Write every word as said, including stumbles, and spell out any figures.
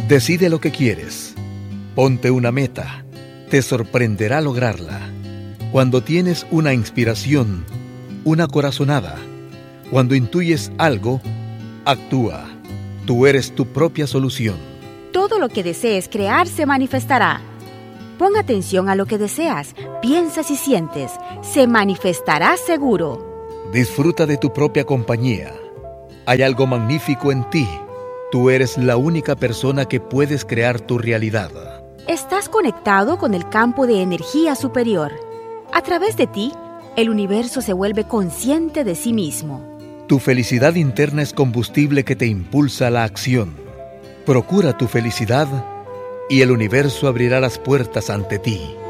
Decide lo que quieres. Ponte una meta. Te sorprenderá lograrla. Cuando tienes una inspiración, una corazonada, cuando intuyes algo, actúa. Tú eres tu propia solución. Todo lo que desees crear se manifestará. Pon atención a lo que deseas, piensas y sientes. Se manifestará seguro. Disfruta de tu propia compañía. Hay algo magnífico en ti. Tú eres la única persona que puedes crear tu realidad. Estás conectado con el campo de energía superior. A través de ti, el universo se vuelve consciente de sí mismo. Tu felicidad interna es combustible que te impulsa a la acción. Procura tu felicidad y el universo abrirá las puertas ante ti.